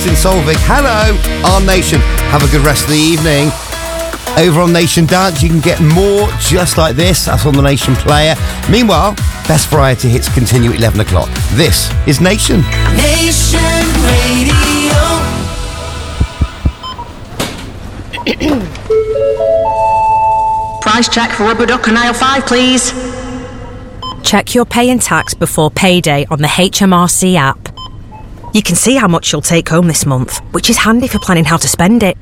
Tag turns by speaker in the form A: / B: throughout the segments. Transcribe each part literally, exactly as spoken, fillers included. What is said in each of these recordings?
A: Martin Solvik. Hello, Our Nation. Have a good rest of the evening. Over on Nation Dance, you can get more just like this. That's on the Nation player. Meanwhile, best variety hits continue at eleven o'clock. This is Nation.
B: Nation Radio.
C: Price check for rubber duck and aisle five, please.
D: Check your pay and tax before payday on the H M R C app. You can see how much you'll take home this month, which is handy for planning how to spend it.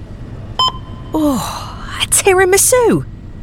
D: Oh, a tiramisu.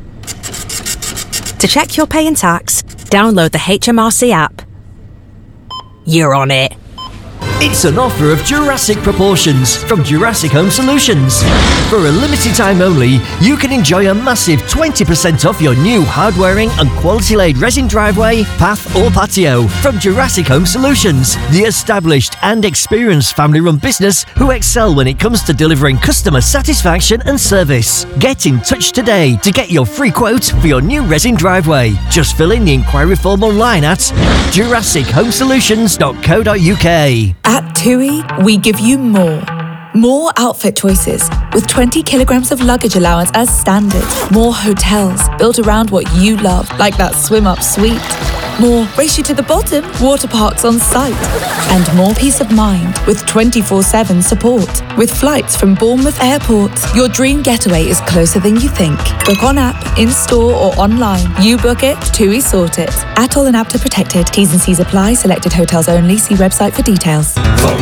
D: To check your pay and tax, download the H M R C app. You're on it.
E: It's an offer of Jurassic proportions from Jurassic Home Solutions. For a limited time only, you can enjoy a massive twenty percent off your new hard-wearing and quality-laid resin driveway, path or patio from Jurassic Home Solutions, the established and experienced family-run business who excel when it comes to delivering customer satisfaction and service. Get in touch today to get your free quote for your new resin driveway. Just fill in the inquiry form online at jurassic home solutions dot co dot uk.
F: At TUI, we give you more. More outfit choices with twenty kilograms of luggage allowance as standard. More hotels built around what you love, like that swim-up suite. More race you to the bottom water parks on site. And more peace of mind with twenty-four seven support. With flights from Bournemouth Airport, your dream getaway is closer than you think. Book on app, in-store or online. You book it, TUI sort it. Atoll and A P T A protected. T's and C's apply. Selected hotels only. See website for details.
B: From